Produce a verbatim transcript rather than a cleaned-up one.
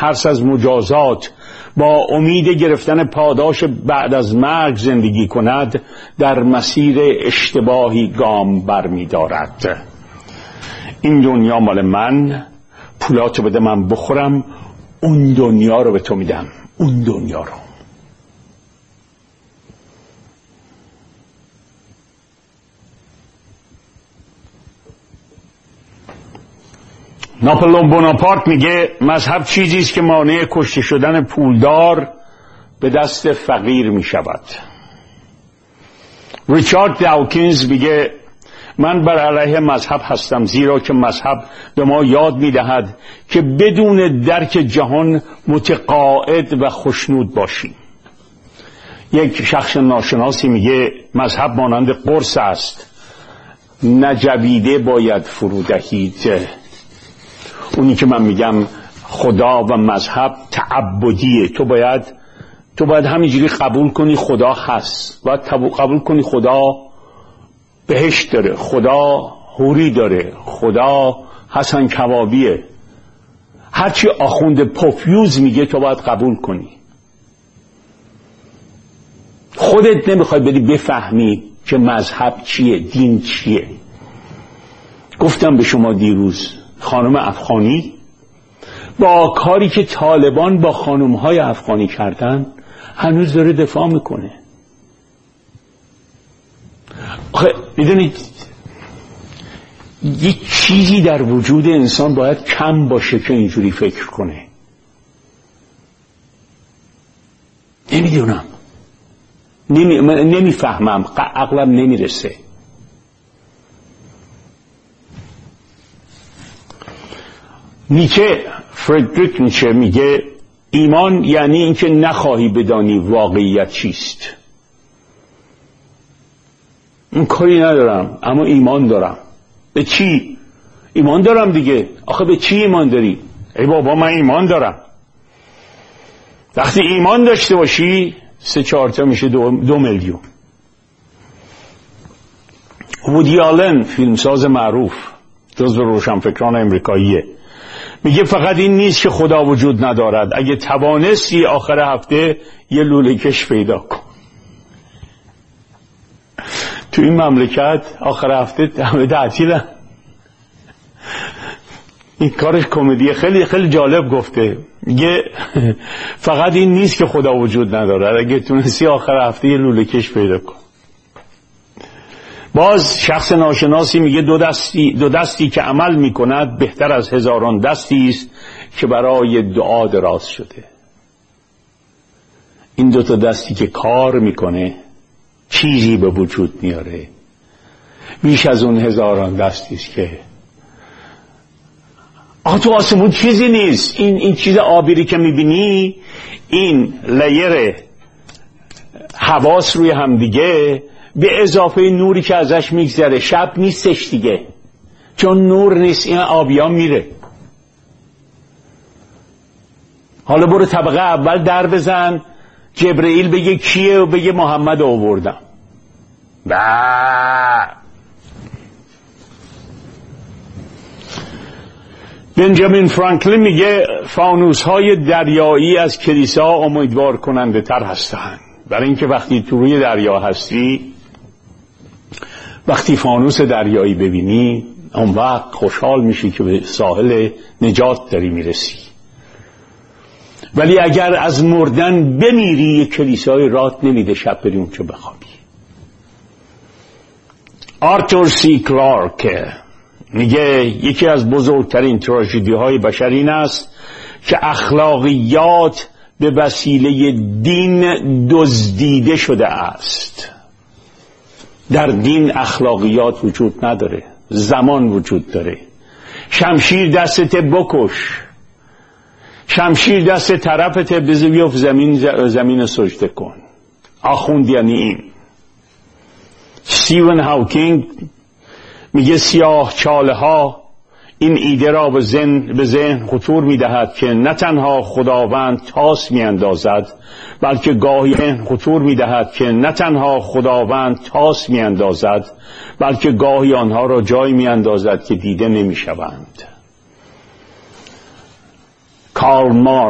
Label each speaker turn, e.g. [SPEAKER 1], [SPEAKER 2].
[SPEAKER 1] ترس از مجازات، با امید گرفتن پاداش بعد از مرگ زندگی کند، در مسیر اشتباهی گام برمی دارد. این دنیا مال من، پولاتو بده من بخورم، اون دنیا رو به تو میدم، اون دنیا رو. ناپلئون بوناپارت میگه مذهب چیزی است که مانع کشته شدن پولدار به دست فقیر میشود. ریچارد داوکینز میگه من بر علیه مذهب هستم، زیرا که مذهب به ما یاد میدهد که بدون درک جهان متقاعد و خوشنود باشیم. یک شخص ناشناسی میگه مذهب مانند قرص است، نجویده باید فرو دهید. اونی که من میگم خدا و مذهب تعبدیه، تو باید تو باید همینجوری قبول کنی خدا هست، باید قبول کنی خدا بهشت داره، خدا حوری داره، خدا حسن کبابیه. هرچی آخوند پوفیوز میگه تو باید قبول کنی. خودت نمیخوای بدی بفهمی که مذهب چیه، دین چیه. گفتم به شما دیروز خانم افغانی با کاری که طالبان با خانمهای افغانی کردن هنوز داره دفاع میکنه. آخه میدونید یک چیزی در وجود انسان باید کم باشه که اینجوری فکر کنه. نمیدونم، نمی نمیفهمم، عقلم نمیرسه. نیچه، فردریک نیچه میگه ایمان یعنی اینکه نخواهی بدانی واقعیت چیست. این کاری ندارم اما ایمان دارم. به چی؟ ایمان دارم دیگه. آخه به چی ایمان داری؟ ای بابا من ایمان دارم. وقتی ایمان داشته باشی سه چهارتا میشه دو, دو میلیون. وودی آلن فیلمساز معروف، جزو روشنفکران امریکاییه، میگه فقط این نیست که خدا وجود ندارد، اگه توانستی آخر هفته یه لوله کش پیدا کن. تو این مملکت آخر هفته همه تعطیلن. این کارش کمدیه. خیلی خیلی جالب گفته، میگه فقط این نیست که خدا وجود ندارد، اگه تونستی آخر هفته یه لوله کش پیدا کن. باز شخص ناشناسی میگه دو دستی دو دستی که عمل میکند بهتر از هزاران دستی است که برای دعا دراز شده. این دو تا دستی که کار میکنه چیزی به وجود میاره بیش از اون هزاران دستی است که آخه تو آسمون چیزی نیست. این این چیز آبی که میبینی، این لیر حواس روی هم دیگه به اضافه نوری که ازش میگذره، شب نیستش دیگه، چون نور نیست، این آبیا میره. حالا برو طبقه اول در بزن، جبرئیل بگه کیه و بگه محمد آوردم. با بنجامین فرانکلین میگه فانوس های دریایی از کلیسا امیدوار کننده تر هستند، برای اینکه وقتی تو روی دریا هستی، وقتی فانوس دریایی ببینی، اون وقت خوشحال میشی که به ساحل نجات داری میرسی. ولی اگر از مردن بمیری، یک کلیسای رات نمیده شب بری اونجا بخوابی. آرتور سی کلارک میگه یکی از بزرگترین تراژدی های بشر این است که اخلاقیات به وسیله دین دزدیده شده است. در دین اخلاقیات وجود نداره، زمان وجود داره. شمشیر دستت بکش، شمشیر دست طرفت بزویف زمین زمین سجده کن. آخوند یعنی این. استیون هاوکینگ میگه سیاه چاله ها این ایده را به ذهن به ذهن خطور میدهد که نه تنها خداوند تاس میاندازد بلکه گاهی خطور میدهد که نه تنها خداوند تاس میاندازد بلکه گاهی آنها را جای میاندازد که دیده نمیشوند. کارل مارکس